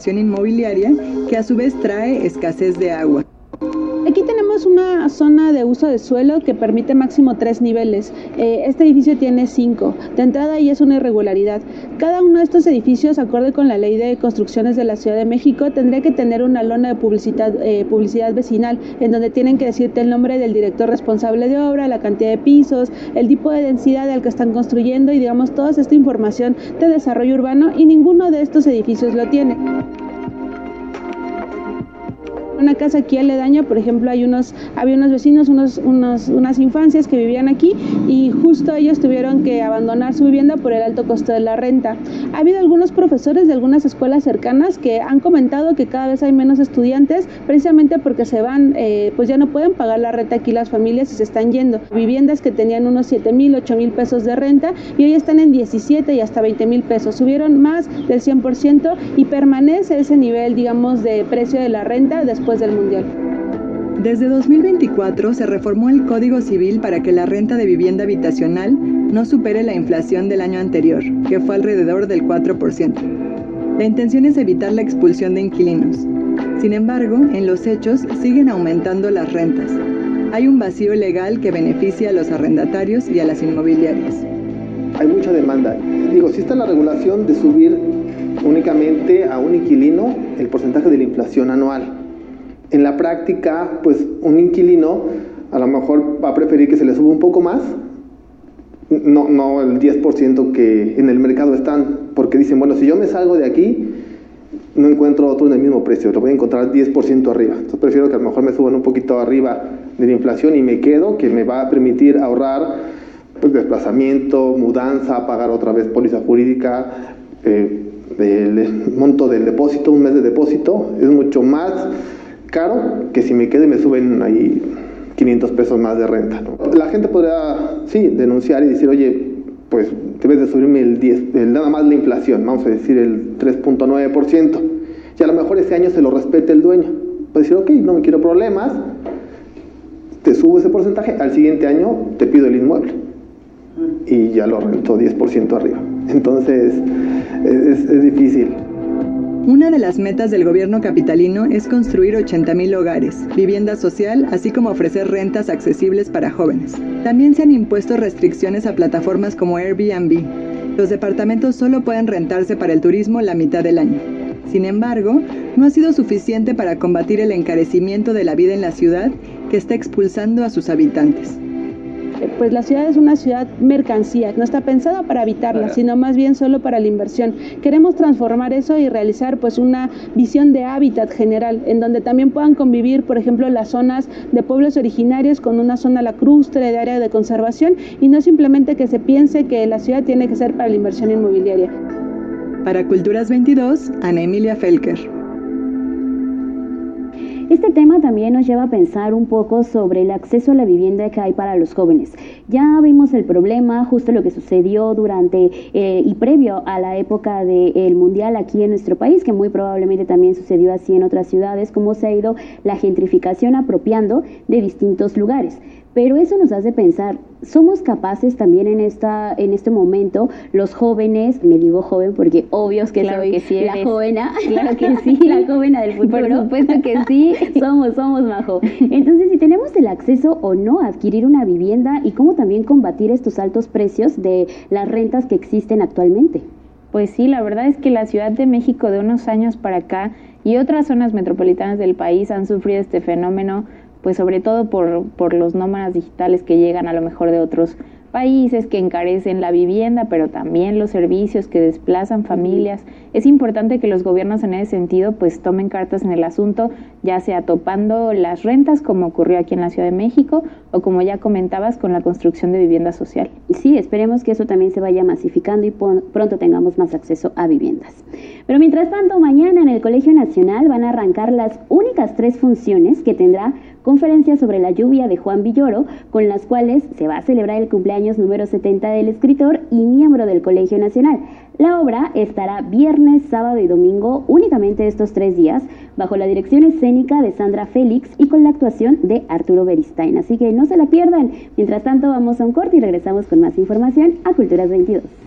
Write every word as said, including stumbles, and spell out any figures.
inmobiliaria que a su vez trae escasez de agua. Aquí tenemos una zona de uso de suelo que permite máximo tres niveles. Eh, este edificio tiene cinco. De entrada y es una irregularidad. Cada uno de estos edificios, acorde con la Ley de Construcciones de la Ciudad de México, tendría que tener una lona de publicidad, eh, publicidad vecinal, en donde tienen que decirte el nombre del director responsable de obra, la cantidad de pisos, el tipo de densidad al que están construyendo y, digamos, toda esta información de desarrollo urbano, y ninguno de estos edificios lo tiene. Una casa aquí aledaña, por ejemplo, hay unos, había unos vecinos, unos, unos, unas infancias que vivían aquí y justo ellos tuvieron que abandonar su vivienda por el alto costo de la renta. Ha habido algunos profesores de algunas escuelas cercanas que han comentado que cada vez hay menos estudiantes precisamente porque se van, eh, pues ya no pueden pagar la renta aquí las familias y se están yendo. Viviendas que tenían unos siete mil, ocho mil pesos de renta y hoy están en diecisiete y hasta veinte mil pesos. Subieron más del cien por ciento y permanece ese nivel, digamos, de precio de la renta después del Mundial. Desde dos mil veinticuatro se reformó el Código Civil para que la renta de vivienda habitacional no supere la inflación del año anterior, que fue alrededor del cuatro por ciento. La intención es evitar la expulsión de inquilinos. Sin embargo, en los hechos siguen aumentando las rentas. Hay un vacío legal que beneficia a los arrendatarios y a las inmobiliarias. Hay mucha demanda. Digo, sí está la regulación de subir únicamente a un inquilino el porcentaje de la inflación anual. En la práctica, pues un inquilino a lo mejor va a preferir que se le suba un poco más, no, no el diez por ciento que en el mercado están, porque dicen, bueno, si yo me salgo de aquí, no encuentro otro en el mismo precio, lo voy a encontrar diez por ciento arriba. Entonces prefiero que a lo mejor me suban un poquito arriba de la inflación y me quedo, que me va a permitir ahorrar pues, desplazamiento, mudanza, pagar otra vez póliza jurídica, eh, el monto del depósito, un mes de depósito, es mucho más caro que si me quedo y me suben ahí quinientos pesos más de renta, ¿no? La gente podría, sí, denunciar y decir, oye, pues debes de subirme el diez, el, nada más la inflación, vamos a decir el tres punto nueve por ciento, y a lo mejor ese año se lo respete el dueño. Puede decir, ok, no me quiero problemas, te subo ese porcentaje, al siguiente año te pido el inmueble y ya lo rento diez por ciento arriba. Entonces, es, es difícil. Una de las metas del gobierno capitalino es construir ochenta mil hogares, vivienda social, así como ofrecer rentas accesibles para jóvenes. También se han impuesto restricciones a plataformas como Airbnb. Los departamentos solo pueden rentarse para el turismo la mitad del año. Sin embargo, no ha sido suficiente para combatir el encarecimiento de la vida en la ciudad que está expulsando a sus habitantes. Pues la ciudad es una ciudad mercancía, no está pensada para habitarla, sino más bien solo para la inversión. Queremos transformar eso y realizar pues una visión de hábitat general, en donde también puedan convivir, por ejemplo, las zonas de pueblos originarios con una zona lacustre de área de conservación y no simplemente que se piense que la ciudad tiene que ser para la inversión inmobiliaria. Para Culturas veintidós, Ana Emilia Felker. Este tema también nos lleva a pensar un poco sobre el acceso a la vivienda que hay para los jóvenes. Ya vimos el problema, justo lo que sucedió durante eh, y previo a la época del Mundial aquí en nuestro país, que muy probablemente también sucedió así en otras ciudades, cómo se ha ido la gentrificación apropiando de distintos lugares. Pero eso nos hace pensar, ¿somos capaces también en esta en este momento, los jóvenes, me digo joven porque obvio que claro soy que sí la eres. jovena, claro que sí, la jovena del futuro. Por supuesto que sí. somos, somos, Majo. Entonces, si tenemos el acceso o no a adquirir una vivienda y cómo también combatir estos altos precios de las rentas que existen actualmente. Pues sí, la verdad es que la Ciudad de México de unos años para acá y otras zonas metropolitanas del país han sufrido este fenómeno, pues sobre todo por, por los nómadas digitales que llegan a lo mejor de otros países, que encarecen la vivienda, pero también los servicios, que desplazan familias. Es importante que los gobiernos en ese sentido pues tomen cartas en el asunto, ya sea topando las rentas, como ocurrió aquí en la Ciudad de México, o como ya comentabas, con la construcción de vivienda social. Sí, esperemos que eso también se vaya masificando y pronto tengamos más acceso a viviendas. Pero mientras tanto, mañana en el Colegio Nacional van a arrancar las únicas tres funciones que tendrá Conferencia sobre la lluvia de Juan Villoro, con las cuales se va a celebrar el cumpleaños número setenta del escritor y miembro del Colegio Nacional. La obra estará viernes, sábado y domingo, únicamente estos tres días, bajo la dirección escénica de Sandra Félix y con la actuación de Arturo Beristain. Así que no se la pierdan. Mientras tanto, vamos a un corte y regresamos con más información a Culturas veintidós.